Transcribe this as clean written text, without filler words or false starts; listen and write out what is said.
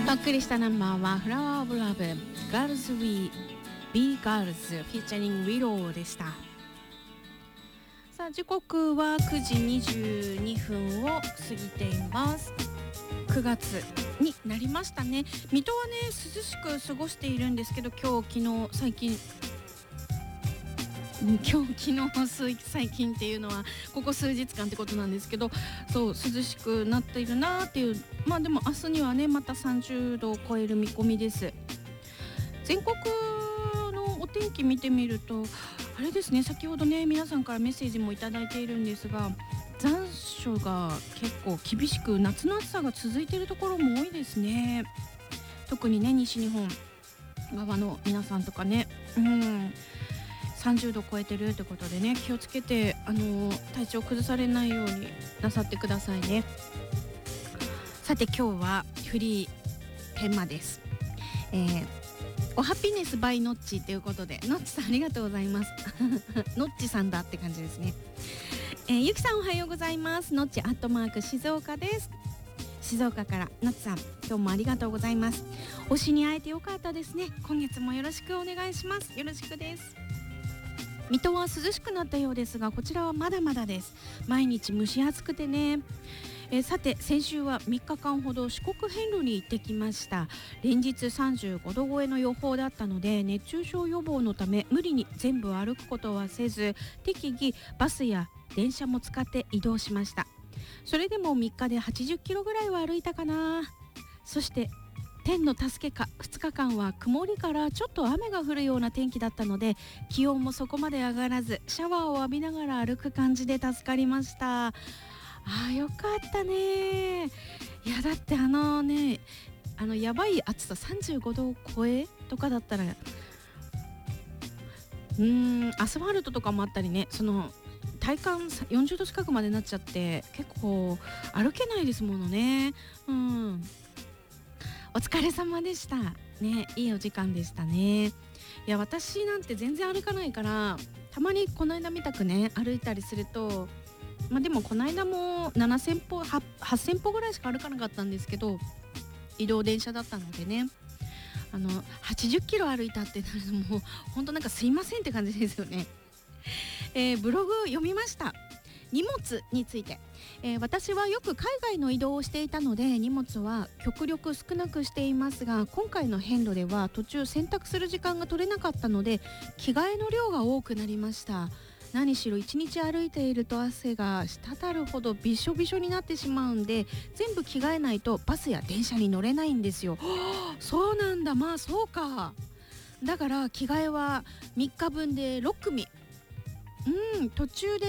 お送りしたナンバーはフラワーオブラブガールズウィービーガールズフィーチャリングウィローでした。さあ時刻は9時22分を過ぎています。9月になりましたね。水戸はね涼しく過ごしているんですけど、今日昨日最近最近っていうのはここ数日間ってことなんですけど、そう涼しくなっているなっていう。まあでも明日にはねまた30度を超える見込みです。全国のお天気見てみるとあれですね、先ほどね皆さんからメッセージもいただいているんですが、残暑が結構厳しく夏の暑さが続いているところも多いですね。特にね西日本側の皆さんとかね、30度超えてるということでね、気をつけて体調崩されないようになさってくださいね。さて今日はフリーテーマです。おハピネスバイノッチということで、ノッチさんありがとうございますノッチさんだって感じですね。ゆきさんおはようございます。ノッチアットマーク静岡です。静岡からノッチさん今日もありがとうございます。推しに会えてよかったですね。今月もよろしくお願いします。よろしくです。水戸は涼しくなったようですが、こちらはまだまだです。毎日蒸し暑くてね。さて先週は3日間ほど四国遍路に行ってきました。連日35度超えの予報だったので、熱中症予防のため無理に全部歩くことはせず、適宜バスや電車も使って移動しました。それでも3日で80キロぐらいは歩いたかな。そして天の助けか2日間は曇りからちょっと雨が降るような天気だったので、気温もそこまで上がらずシャワーを浴びながら歩く感じで助かりました。よかったね。いやだってやばい暑さ35度超えとかだったらアスファルトとかもあったりね、その体感40度近くまでなっちゃって結構歩けないですものね。お疲れ様でしたね。いいお時間でしたね。いや私なんて全然歩かないから、たまにこの間みたくね歩いたりすると、でもこの間も7000歩8000歩ぐらいしか歩かなかったんですけど、移動電車だったのでね、80キロ歩いたってなるともう本当なんかすいませんって感じですよね。ブログ読みました。荷物について、私はよく海外の移動をしていたので荷物は極力少なくしていますが、今回の遍路では途中洗濯する時間が取れなかったので着替えの量が多くなりました。何しろ1日歩いていると汗が滴るほどびしょびしょになってしまうんで、全部着替えないとバスや電車に乗れないんですよ。そうなんだ。まあそうか。だから着替えは3日分で6組。途中で